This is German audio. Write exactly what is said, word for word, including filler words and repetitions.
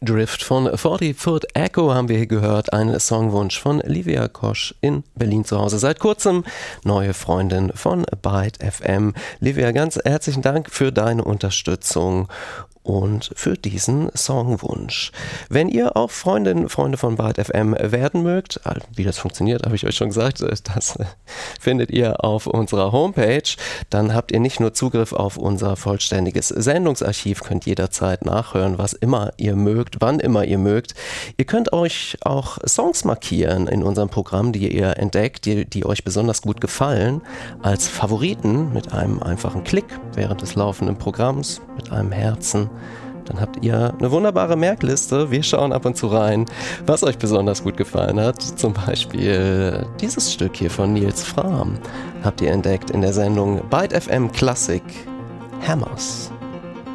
Drift von forty Foot Echo haben wir hier gehört, ein Songwunsch von Livia Kosch in Berlin zu Hause. Seit kurzem neue Freundin von Byte F M. Livia, ganz herzlichen Dank für deine Unterstützung und für diesen Songwunsch. Wenn ihr auch Freundin, Freunde von Byte F M werden mögt, wie das funktioniert, habe ich euch schon gesagt, das findet ihr auf unserer Homepage. Dann habt ihr nicht nur Zugriff auf unser vollständiges Sendungsarchiv, könnt jederzeit nachhören, was immer ihr mögt, wann immer ihr mögt. Ihr könnt euch auch Songs markieren in unserem Programm, die ihr entdeckt, die, die euch besonders gut gefallen, als Favoriten mit einem einfachen Klick während des laufenden Programms, mit einem Herzen. Dann habt ihr eine wunderbare Merkliste. Wir schauen ab und zu rein, was euch besonders gut gefallen hat. Zum Beispiel dieses Stück hier von Nils Frahm habt ihr entdeckt in der Sendung Byte F M Classic Hammers.